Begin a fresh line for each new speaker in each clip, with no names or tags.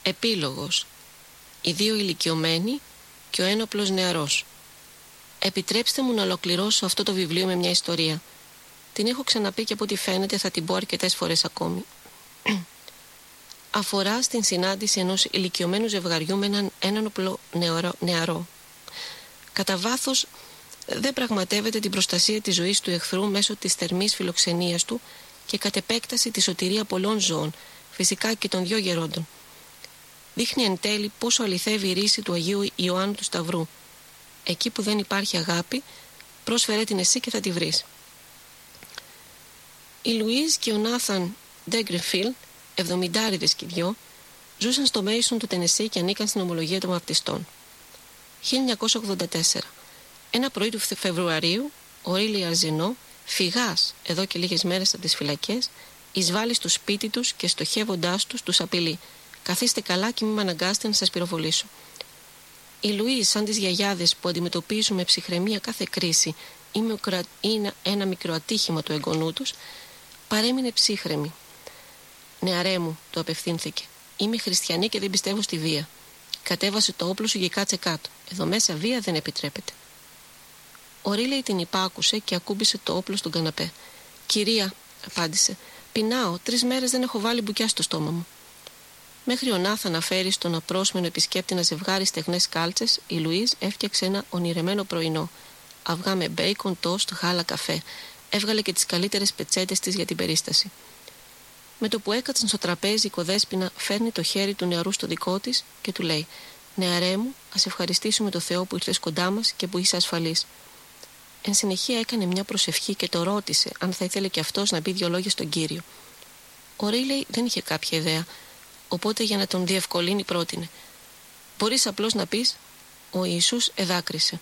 Επίλογος. Οι δύο ηλικιωμένοι και ο ένοπλος νεαρός. Επιτρέψτε μου να ολοκληρώσω αυτό το βιβλίο με μια ιστορία. Την έχω ξαναπεί και από ό,τι φαίνεται θα την πω αρκετές φορές ακόμη. Αφορά στην συνάντηση ενός ηλικιωμένου ζευγαριού με έναν ένοπλο νεαρό. Κατά βάθος δεν πραγματεύεται την προστασία της ζωής του εχθρού μέσω της θερμής φιλοξενίας του και κατ' επέκταση τη σωτηρία πολλών ζώων, φυσικά και των δυο γερόντων. Δείχνει εν τέλει πόσο αληθεύει η ρίση του Αγίου Ιωάννου του Σταυρού. Εκεί που δεν υπάρχει αγάπη, πρόσφερε την εσύ και θα τη βρεις. Η Λουίζ και ο Νάθαν Ντέγκρεφιλ, 70άριδες κι δυο, ζούσαν στο Μέισον του Τενεσί και ανήκαν στην ομολογία των βαπτιστών. 1984. Ένα πρωί του Φεβρουαρίου, ο Ρίλι Αρζενό, φυγάς εδώ και λίγες μέρες από τις φυλακές, εισβάλλει στο σπίτι τους και στοχεύοντάς τους απειλεί: «Καθίστε καλά και μην με αναγκάσετε να σας πυροβολήσω». Η Λουίς, σαν τις γιαγιάδες που αντιμετωπίζουν με ψυχραιμία κάθε κρίση ή ένα μικρό ατύχημα του εγγονού τους, παρέμεινε ψύχρεμη. «Νεαρέ μου», του απευθύνθηκε, «είμαι χριστιανή και δεν πιστεύω στη βία. Κατέβασε το όπλο σου και κάτσε κάτω. Εδώ μέσα βία δεν επιτρέπεται». Ο Ρίλεϊ την υπάκουσε και ακούμπησε το όπλο στον καναπέ. «Κυρία», απάντησε, «πεινάω, 3 μέρες δεν έχω βάλει μπουκιά στο στόμα μου». Μέχρι ο Νάθαν να φέρει στον απρόσμενο επισκέπτη να ζευγάρει στεγνές κάλτσες, η Λουίζ έφτιαξε ένα ονειρεμένο πρωινό. Αυγά με μπέικον, τόστ, γάλα, καφέ. Έβγαλε και τις καλύτερες πετσέτες της για την περίσταση. Με το που έκατσαν στο τραπέζι, η κοδέσποινα φέρνει το χέρι του νεαρού στο δικό της και του λέει: «Νεαρέ μου, ας ευχαριστήσουμε το Θεό που ήρθες κοντά μας και που είσαι ασφαλής». Εν συνεχεία έκανε μια προσευχή και το ρώτησε αν θα ήθελε και αυτός να πει 2 λόγια στον Κύριο. Ο Ρίλεϊ δεν είχε κάποια ιδέα, οπότε για να τον διευκολύνει πρότεινε: «Μπορείς απλώς να πεις, ο Ιησούς εδάκρυσε».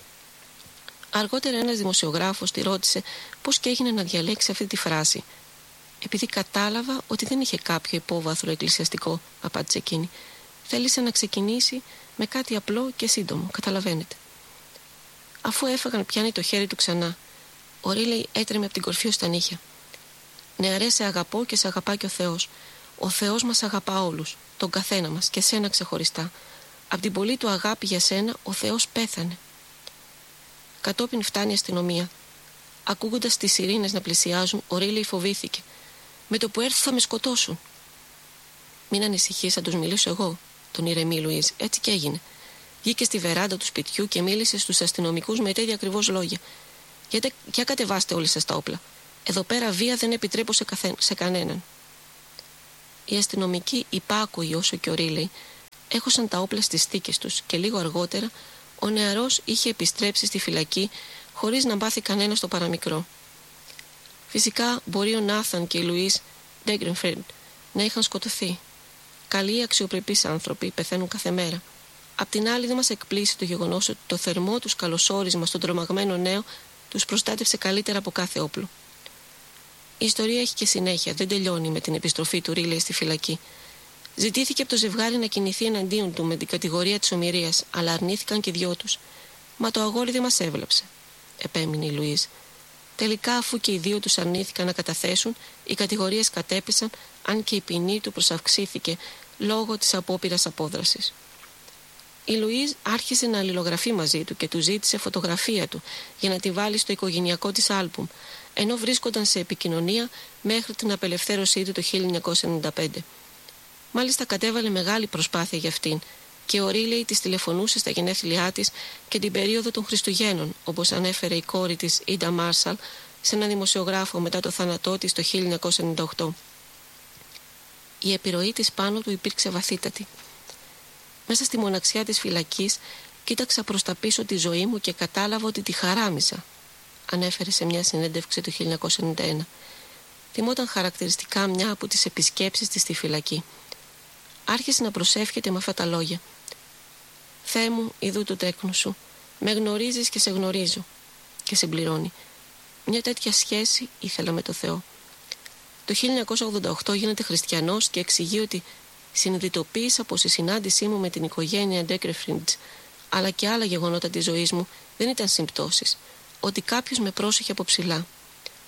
Αργότερα ένας δημοσιογράφος τη ρώτησε πώς και έγινε να διαλέξει αυτή τη φράση. «Επειδή κατάλαβα ότι δεν είχε κάποιο υπόβαθρο εκκλησιαστικό», απάντησε εκείνη. «Θέλησε να ξεκινήσει με κάτι απλό και σύντομο, καταλαβαίνετε». Αφού έφαγαν πιάνει το χέρι του ξανά, ο Ρίλεϊ έτρεμε από την κορφή ως τα νύχια. «Νεαρέ, σε αγαπώ και σε αγαπά και ο Θεός. Ο Θεός μας αγαπά όλους, τον καθένα μας και σένα ξεχωριστά. Απ' την πολύ του αγάπη για σένα, ο Θεός πέθανε». Κατόπιν φτάνει η αστυνομία. Ακούγοντας τις σιρήνες να πλησιάζουν, ο Ρίλεϊ φοβήθηκε. «Με το που έρθει θα με σκοτώσουν». «Μην ανησυχείς, θα τους μιλήσω εγώ», τον ηρεμεί η Λουίζ. Έτσι και έγινε. Βγήκε στη βεράντα του σπιτιού και μίλησε στους αστυνομικούς με τέτοια ακριβώς λόγια. «Για κατεβάστε όλοι σας τα όπλα. Εδώ πέρα βία δεν επιτρέπω σε κανέναν». Οι αστυνομικοί, υπάκουοι όσο και ο Ρίλεϊ, έχωσαν τα όπλα στις θήκες τους και λίγο αργότερα ο νεαρός είχε επιστρέψει στη φυλακή χωρίς να πάθει κανένα στο παραμικρό. Φυσικά μπορεί ο Νάθαν και η Λουίς Ντέγκρεφιλ να είχαν σκοτωθεί. Καλοί αξιοπρεπείς άνθρωποι πεθαίνουν κάθε μέρα. Απ' την άλλη, δεν μας εκπλήσει το γεγονός ότι το θερμό τους καλωσόρισμα στον τρομαγμένο νέο τους προστάτευσε καλύτερα από κάθε όπλο. Η ιστορία έχει και συνέχεια, δεν τελειώνει με την επιστροφή του Ρίλεϊ στη φυλακή. Ζητήθηκε από το ζευγάρι να κινηθεί εναντίον του με την κατηγορία της ομηρίας, αλλά αρνήθηκαν και οι 2 τους. «Μα το αγόρι δεν μας έβλεψε», επέμεινε η Λουίζ. Τελικά, αφού και οι 2 τους αρνήθηκαν να καταθέσουν, οι κατηγορίες κατέπεσαν, αν και η ποινή του προσαυξήθηκε λόγω της απόπειρας απόδρασης. Η Λουίζ άρχισε να αλληλογραφεί μαζί του και του ζήτησε φωτογραφία του για να τη βάλει στο οικογενειακό της άλμπουμ, ενώ βρίσκονταν σε επικοινωνία μέχρι την απελευθέρωσή του το 1995. Μάλιστα κατέβαλε μεγάλη προσπάθεια για αυτήν και ο Ρίλεϊ της τηλεφωνούσε στα γενέθλιά της και την περίοδο των Χριστουγέννων, όπως ανέφερε η κόρη της Ίντα Μάρσαλ σε έναν δημοσιογράφο μετά το θάνατό της το 1998. Η επιρροή της πάνω του υπήρξε βαθύτατη. «Μέσα στη μοναξιά της φυλακής κοίταξα προς τα πίσω τη ζωή μου και κατάλαβα ότι τη χαράμισα», ανέφερε σε μια συνέντευξη το 1991. Θυμόταν χαρακτηριστικά μια από τις επισκέψεις της στη φυλακή. Άρχισε να προσεύχεται με αυτά τα λόγια: «Θεέ μου, ιδού το τέκνο σου. Με γνωρίζεις και σε γνωρίζω». Και συμπληρώνει: «Μια τέτοια σχέση ήθελα με το Θεό». Το 1988 γίνεται χριστιανός και εξηγεί ότι συνειδητοποίησα πως η συνάντησή μου με την οικογένεια Ντέγκρεφιλ αλλά και άλλα γεγονότα της ζωής μου δεν ήταν συμπτώσεις, ότι κάποιος με πρόσεχε από ψηλά.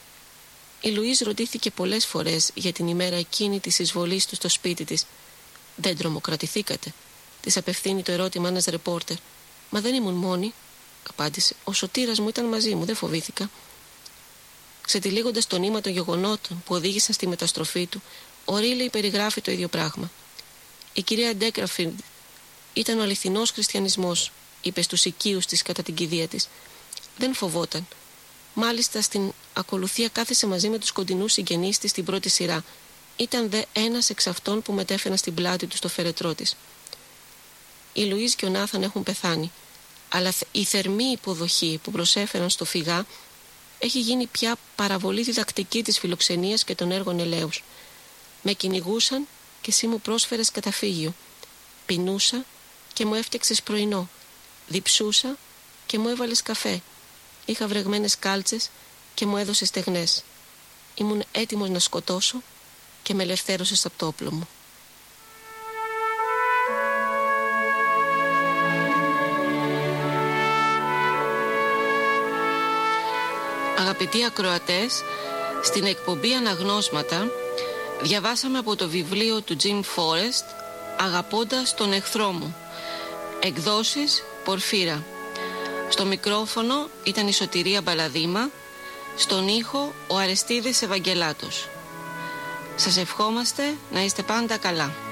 Η Λουίζ ρωτήθηκε πολλές φορές για την ημέρα εκείνη της εισβολής του στο σπίτι της. «Δεν τρομοκρατηθήκατε?» της απευθύνει το ερώτημα ένας ρεπόρτερ. «Μα δεν ήμουν μόνη», απάντησε. «Ο σωτήρας μου ήταν μαζί μου, δεν φοβήθηκα». Ξετυλίγοντας το νήμα των γεγονότων που οδήγησαν στη μεταστροφή του, ο Ρίλεϊ περιγράφει το ίδιο πράγμα. «Η κυρία Ντέκραφιλντ ήταν ο αληθινός χριστιανισμός», είπε στους οικείους της κατά την κηδεία της. «Δεν φοβόταν. Μάλιστα στην ακολουθία κάθισε μαζί με τους κοντινούς συγγενείς της στην πρώτη σειρά. Ήταν δε ένας εξ αυτών που μετέφεραν στην πλάτη του στο φερετρό της. Οι Λουίς και ο Νάθαν έχουν πεθάνει, αλλά η θερμή υποδοχή που προσέφεραν στο φυγά έχει γίνει πια παραβολή διδακτική της φιλοξενίας και των έργων ελέους. Με κυνηγούσαν και εσύ μου πρόσφερες καταφύγιο. Πεινούσα και μου έφτιαξες πρωινό. Διψούσα και μου έβαλες καφέ. Είχα βρεγμένες κάλτσες και μου έδωσες στεγνές. Ήμουν έτοιμος να σκοτώσω και με ελευθέρωσες από το όπλο μου». Αγαπητοί ακροατές, στην εκπομπή Αναγνώσματα διαβάσαμε από το βιβλίο του Jim Forrest «Αγαπώντας τον εχθρό μου», εκδόσεις Πορφύρα. Στο μικρόφωνο ήταν η Σωτηρία Μπαλαδήμα, στον ήχο ο Αρεστίδης Ευαγγελάτος. Σας ευχόμαστε να είστε πάντα καλά.